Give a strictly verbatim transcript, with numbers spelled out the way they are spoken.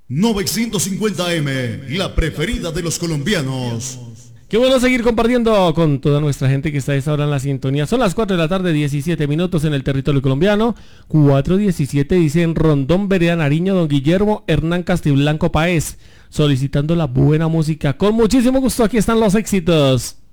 novecientos cincuenta eme, la preferida de los colombianos. Qué bueno seguir compartiendo con toda nuestra gente que está a esta hora en la sintonía. Son las cuatro de la tarde, diecisiete minutos en el territorio colombiano. cuatro diecisiete dice en Rondón, Vereda Nariño, don Guillermo Hernán Castiblanco Paez, solicitando la buena música. Con muchísimo gusto, aquí están los éxitos.